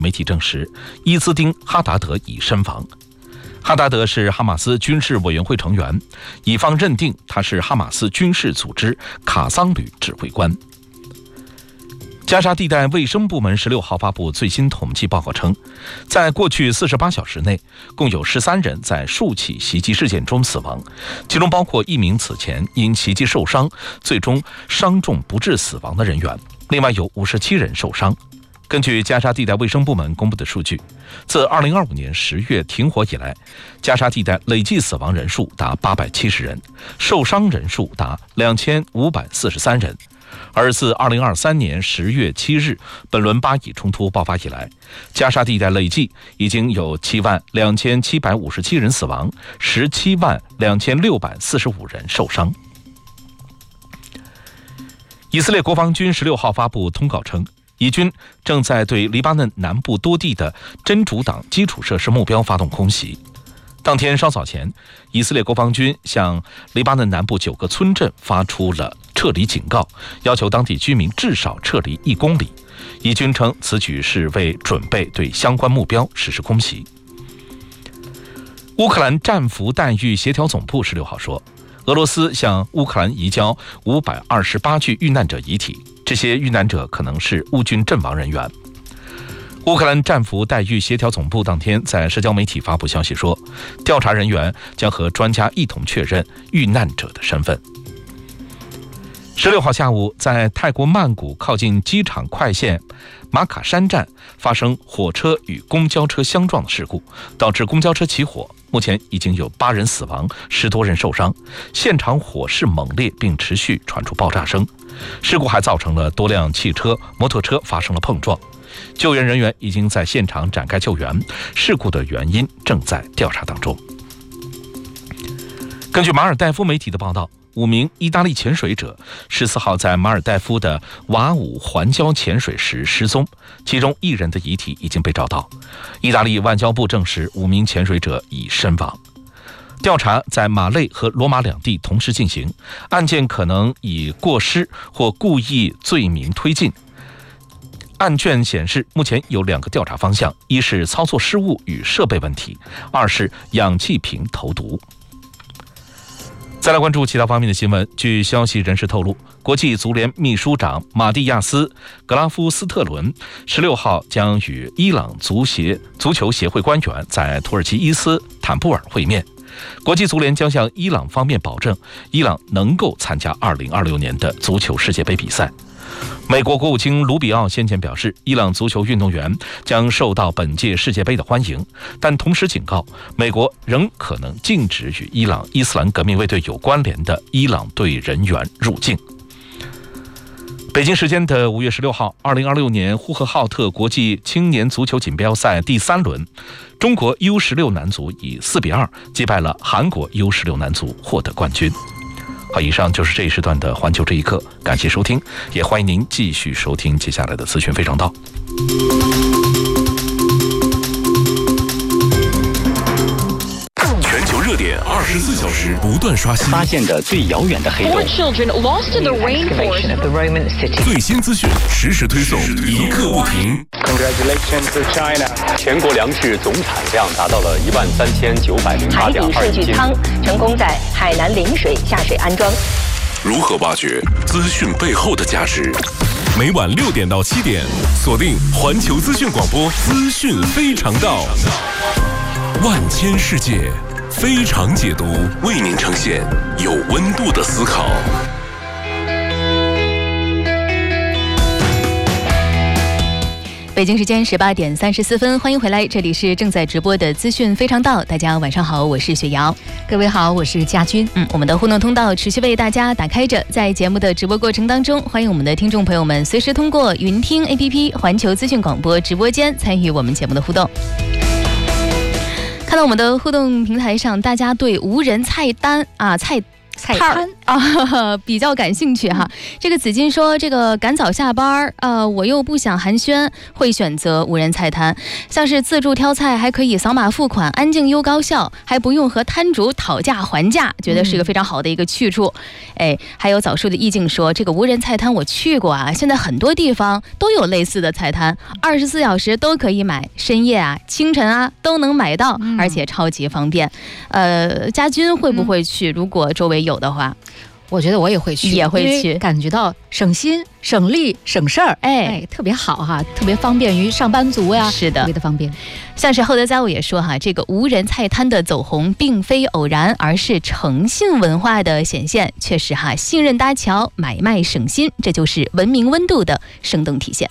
媒体证实，伊兹丁·哈达德已身亡。哈达德是哈马斯军事委员会成员，以方认定他是哈马斯军事组织卡桑旅指挥官。加沙地带卫生部门16号发布最新统计报告称，在过去48小时内，共有13人在数起袭击事件中死亡，其中包括1名此前因袭击受伤，最终伤重不治死亡的人员，另外有57人受伤。根据加沙地带卫生部门公布的数据，自2025年10月停火以来，加沙地带累计死亡人数达870人，受伤人数达2543人。而自2023年10月7日本轮巴以冲突爆发以来，加沙地带累计已经有72757人死亡，172645人受伤。以色列国防军16号发布通告称，以军正在对黎巴嫩南部多地的真主党基础设施目标发动空袭。当天稍早前，以色列国防军向黎巴嫩南部9个村镇发出了撤离警告，要求当地居民至少撤离1公里。以军称此举是为准备对相关目标实施空袭。乌克兰战俘待遇协调总部16号说，俄罗斯向乌克兰移交528具遇难者遗体，这些遇难者可能是乌军阵亡人员。乌克兰战俘待遇协调总部当天在社交媒体发布消息说，调查人员将和专家一同确认遇难者的身份。16号下午，在泰国曼谷靠近机场快线马卡山站发生火车与公交车相撞的事故，导致公交车起火，目前已经有8人死亡，10多人受伤，现场火势猛烈并持续传出爆炸声。事故还造成了多辆汽车、摩托车发生了碰撞。救援人员已经在现场展开救援，事故的原因正在调查当中。根据马尔代夫媒体的报道，5名意大利潜水者14号在马尔代夫的瓦武环礁潜水时失踪，其中1人的遗体已经被找到。意大利外交部证实5名潜水者已身亡。调查在马累和罗马2地同时进行，案件可能以过失或故意罪名推进。案卷显示，目前有2个调查方向，一是操作失误与设备问题，2是氧气瓶投毒。再来关注其他方面的新闻。据消息人士透露，国际足联秘书长马蒂亚斯·格拉夫斯特伦16号将与伊朗足球协会官员在土耳其伊斯坦布尔会面。国际足联将向伊朗方面保证，伊朗能够参加2026年的足球世界杯比赛。美国国务卿卢比奥先前表示，伊朗足球运动员将受到本届世界杯的欢迎，但同时警告，美国仍可能禁止与伊朗伊斯兰革命卫队有关联的伊朗队人员入境。北京时间的5月16号，2026年呼和浩特国际青年足球锦标赛第3轮，中国 U16 男足以4-2击败了韩国 U16 男足，获得冠军。好，以上就是这一时段的环球这一刻，感谢收听，也欢迎您继续收听接下来的资讯非常道。 全球热点24小时不断刷新， 发现的最遥远的黑洞， 最新资讯实时推送，一刻不停。 Congratulations to China！ 全国粮食总产量达到了13908.2 海底数据舱成功在海南陵水下水安装。 如何挖掘资讯背后的价值？每晚6点到7点，锁定环球资讯广播，资讯非常道，万千世界非常解读，为您呈现有温度的思考。 北京时间18点34分，欢迎回来，这里是正在直播的资讯非常道。大家晚上好，我是雪瑶。 各位好，我是佳君。 我们的互动通道持续为大家打开着，在节目的直播过程当中，欢迎我们的听众朋友们随时通过云听 APP 环球资讯广播直播间参与我们节目的互动。看到我们的互动平台上，大家对无人菜菜摊啊，比较感兴趣哈。这个紫金说，这个赶早下班我又不想寒暄，会选择无人菜摊，像是自助挑菜还可以扫码付款，安静又高效，还不用和摊主讨价还价，觉得是个非常好的一个去处。还有早树的意境说，这个无人菜摊我去过啊，现在很多地方都有类似的菜摊，24小时都可以买，深夜啊、清晨啊都能买到，而且超级方便。家军会不会去？如果周围有的话， 我觉得我也会去， 因为感觉到省心、省力、省事儿，特别好哈，特别方便于上班族呀。 是的， 特别的方便。 像是厚德家务也说哈，这个无人菜摊的走红并非偶然，而是诚信文化的显现。确实哈，信任搭桥，买卖省心，这就是文明温度的生动体现。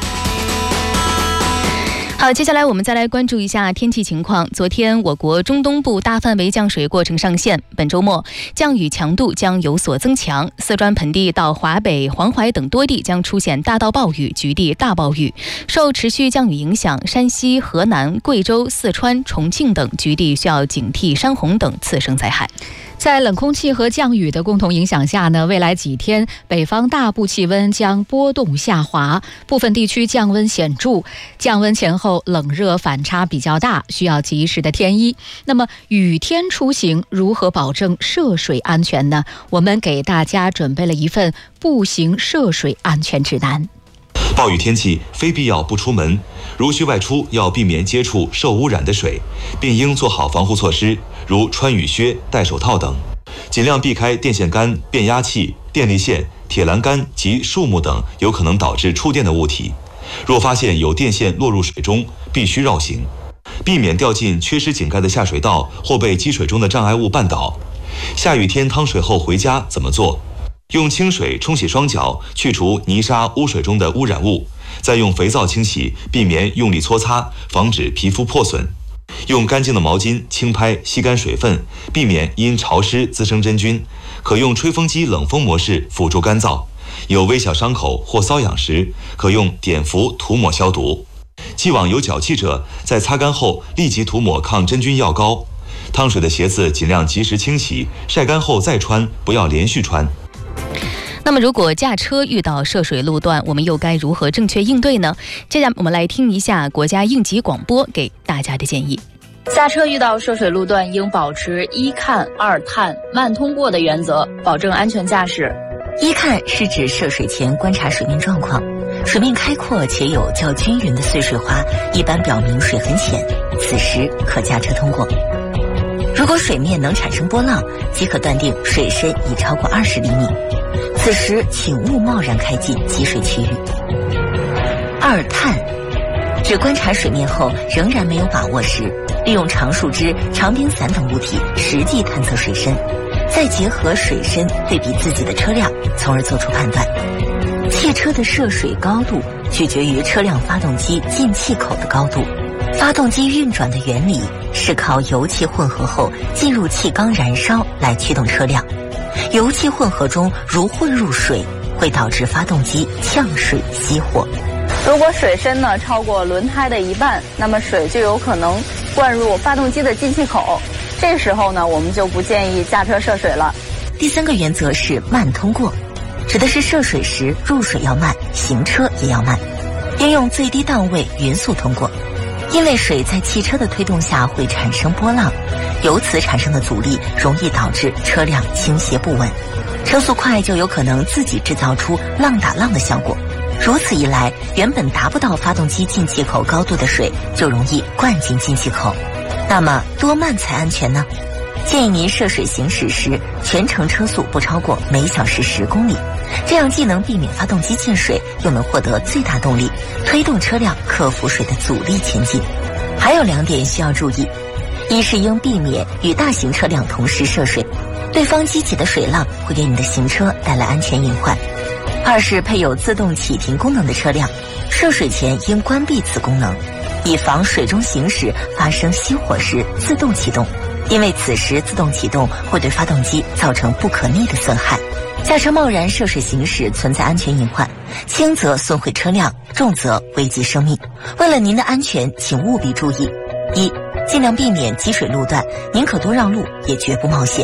好，接下来我们再来关注一下天气情况。昨天我国中东部大范围降水过程上线，本周末降雨强度将有所增强，四川盆地到华北、黄淮等多地将出现大到暴雨、局地大暴雨。受持续降雨影响，山西、河南、贵州、四川、重庆等局地需要警惕山洪等次生灾害。 在冷空气和降雨的共同影响下呢，未来几天北方大部气温将波动下滑，部分地区降温显著，降温前后冷热反差比较大，需要及时的添衣。那么雨天出行如何保证涉水安全呢？我们给大家准备了一份步行涉水安全指南。 暴雨天气非必要不出门，如需外出要避免接触受污染的水，并应做好防护措施，如穿雨靴、戴手套等，尽量避开电线杆、变压器、电力线、铁栏杆及树木等有可能导致触电的物体。若发现有电线落入水中，必须绕行，避免掉进缺失井盖的下水道或被积水中的障碍物绊倒。下雨天趟水后回家怎么做？用清水冲洗双脚，去除泥沙、污水中的污染物，再用肥皂清洗，避免用力搓擦，防止皮肤破损。用干净的毛巾轻拍吸干水分，避免因潮湿滋生真菌。可用吹风机冷风模式辅助干燥。有微小伤口或瘙痒时，可用碘伏涂抹消毒。既往有脚气者，在擦干后立即涂抹抗真菌药膏。烫水的鞋子尽量及时清洗，晒干后再穿，不要连续穿。 那么如果驾车遇到涉水路段，我们又该如何正确应对呢？接下来我们来听一下国家应急广播给大家的建议。 驾车遇到涉水路段，应保持一看、二探、慢通过的原则，保证安全驾驶。 一看是指涉水前观察水面状况，水面开阔且有较均匀的碎水花，一般表明水很浅，此时可驾车通过。如果水面能产生波浪，即可断定水深已超过20厘米，此时请勿贸然开进积水区域。二探指观察水面后仍然没有把握时，利用长树枝、长柄伞等物体实际探测水深，再结合水深对比自己的车辆，从而做出判断。汽车的涉水高度取决于车辆发动机进气口的高度。发动机运转的原理是靠油气混合后进入气缸燃烧来驱动车辆。油气混合中如混入水，会导致发动机呛水熄火。 如果水深呢超过轮胎的一半，那么水就有可能灌入发动机的进气口，这时候呢我们就不建议驾车涉水了。 第三个原则是慢通过，指的是涉水时入水要慢，行车也要慢，应用最低档位匀速通过。因为水在汽车的推动下会产生波浪，由此产生的阻力容易导致车辆倾斜不稳，车速快就有可能自己制造出浪打浪的效果。如此一来，原本达不到发动机进气口高度的水就容易灌进进气口。那么多慢才安全呢？建议您涉水行驶时，全程车速不超过每小时10公里，这样既能避免发动机进水，又能获得最大动力，推动车辆克服水的阻力前进。还有2点需要注意：一是应避免与大型车辆同时涉水，对方激起的水浪会给你的行车带来安全隐患；二是配有自动启停功能的车辆，涉水前应关闭此功能，以防水中行驶发生熄火时自动启动，因为此时自动启动会对发动机造成不可逆的损害。驾车贸然涉水行驶存在安全隐患，轻则损毁车辆，重则危及生命。为了您的安全，请务必注意：一、尽量避免积水路段，宁可多让路，也绝不冒险；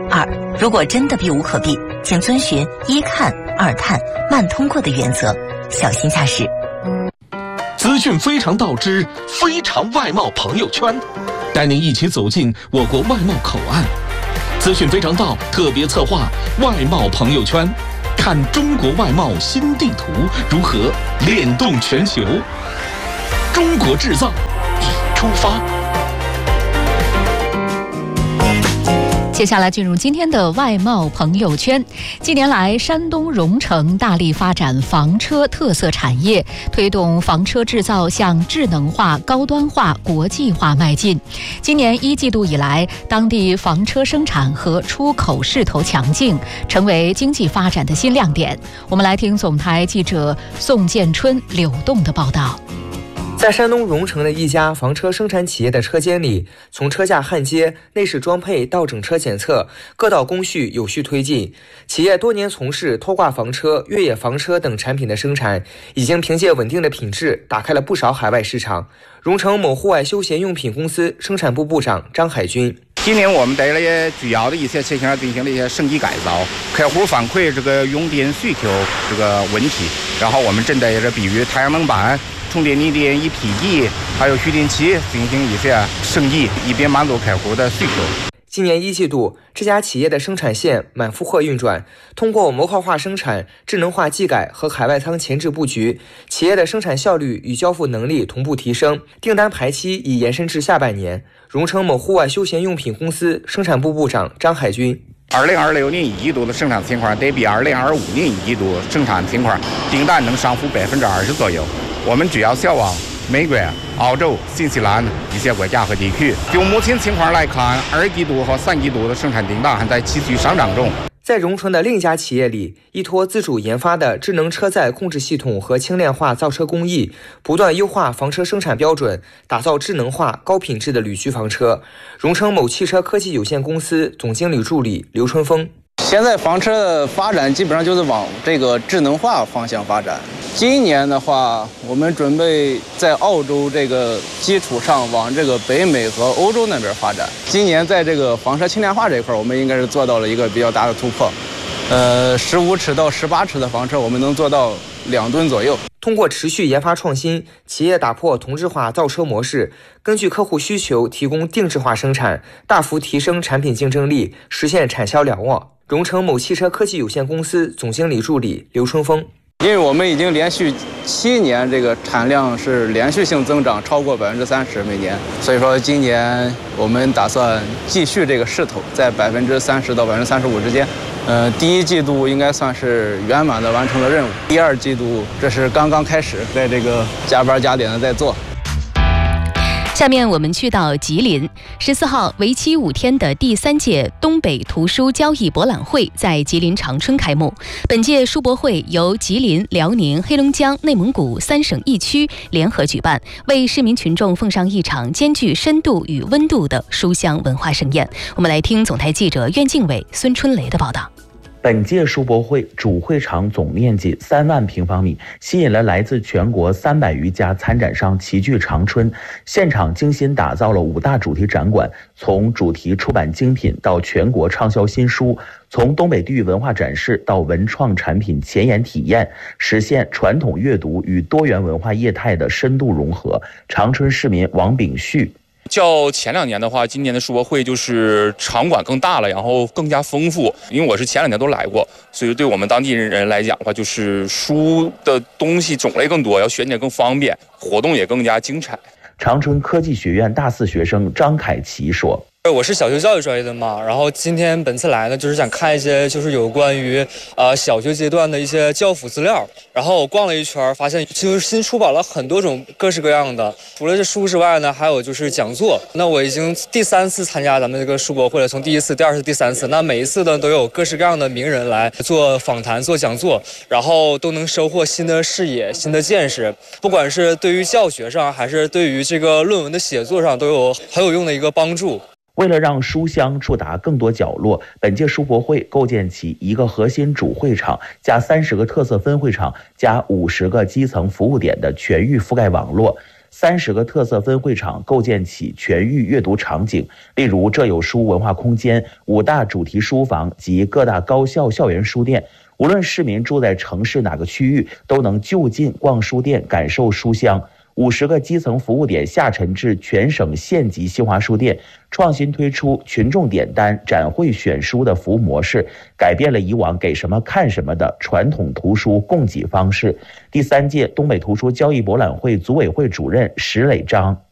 2. 如果真的避无可避，请遵循1看2探慢通过的原则，小心驾驶。 资讯非常道之非常外贸朋友圈，带您一起走进我国外贸口岸。资讯非常道特别策划外贸朋友圈，看中国外贸新地图如何联动全球。中国制造，已出发。 接下来进入今天的外贸朋友圈。近年来，山东荣成大力发展房车特色产业，推动房车制造向智能化、高端化、国际化迈进。今年1季度以来，当地房车生产和出口势头强劲，成为经济发展的新亮点。我们来听总台记者宋建春、柳栋的报道。 在山东荣成的一家房车生产企业的车间里，从车架焊接、内饰装配到整车检测，各道工序有序推进。企业多年从事拖挂房车、越野房车等产品的生产，已经凭借稳定的品质打开了不少海外市场。荣成某户外休闲用品公司生产部部长张海军： 今年我们对了主要的一些车型进行了一些升级改造，客户反馈这个用电需求这个问题，然后我们针对比如太阳能板、充电锂电一体机还有蓄电器进行一些升级，以便满足客户的需求。 今年1季度，这家企业的生产线满负荷运转，通过模块化生产、智能化技改和海外仓前置布局，企业的生产效率与交付能力同步提升，订单排期已延伸至下半年。荣成某户外休闲用品公司生产部部长张海军 ：2026年1季度的生产情况得比2025年1季度生产情况订单能上浮20%左右。我们主要销往美国、澳洲、新西兰一些国家和地区。就目前情况来看，2季度和3季度的生产订单还在持续上涨中。 在荣成的另一家企业里，依托自主研发的智能车载控制系统和轻量化造车工艺，不断优化房车生产标准，打造智能化、高品质的旅居房车。荣成某汽车科技有限公司总经理助理刘春峰： 现在房车的发展基本上就是往这个智能化方向发展。今年的话，我们准备在澳洲这个基础上往这个北美和欧洲那边发展。今年在这个房车轻量化这一块，我们应该是做到了一个比较大的突破。15尺到18尺的房车，我们能做到2吨左右。 通过持续研发创新，企业打破同质化造车模式，根据客户需求提供定制化生产，大幅提升产品竞争力，实现产销两旺。荣成某汽车科技有限公司总经理助理刘春峰： 因为我们已经连续7年这个产量是连续性增长，超过30%每年，所以说今年我们打算继续这个势头，在30%到35%之间。第1季度应该算是圆满的完成了任务，第2季度这是刚刚开始，在这个加班加点的在做。 下面我们去到吉林，14号为期5天的第3届东北图书交易博览会在吉林长春开幕。本届书博会由吉林、辽宁、黑龙江、内蒙古3省1区联合举办，为市民群众奉上一场兼具深度与温度的书香文化盛宴。我们来听总台记者苑敬伟、孙春雷的报道。 本届书博会主会场总面积3万平方米，吸引了来自全国300余家参展商齐聚长春。现场精心打造了5大主题展馆，从主题出版精品到全国畅销新书，从东北地域文化展示到文创产品前沿体验，实现传统阅读与多元文化业态的深度融合。长春市民王炳旭： 较前2年的话，今年的书博会就是场馆更大了，然后更加丰富。因为我是前2年都来过，所以对我们当地人来讲的话，就是书的东西种类更多，要选点更方便，活动也更加精彩。 长春科技学院大4学生张凯奇说： 我是小学教育专业的嘛，然后本次来呢，就是想看一些就是有关于小学阶段的一些教辅资料。然后我逛了一圈，发现就是新出版了很多种各式各样的，除了这书之外呢，还有就是讲座。那我已经第3次参加咱们这个书博会了，从第1次、第2次、第3次，那每一次呢都有各式各样的名人来做访谈、做讲座，然后都能收获新的视野、新的见识，不管是对于教学上，还是对于这个论文的写作上，都有很有用的一个帮助。 为了让书香触达更多角落，本届书博会构建起1个核心主会场加30个特色分会场加50个基层服务点的全域覆盖网络。 30个特色分会场构建起全域阅读场景，例如这有书文化空间、5大主题书房及各大高校校园书店。无论市民住在城市哪个区域，都能就近逛书店，感受书香。50个基层服务点下沉至全省县级新华书店，创新推出群众点单、展会选书的服务模式，改变了以往给什么看什么的传统图书供给方式。第3届东北图书交易博览会组委会主任石磊章。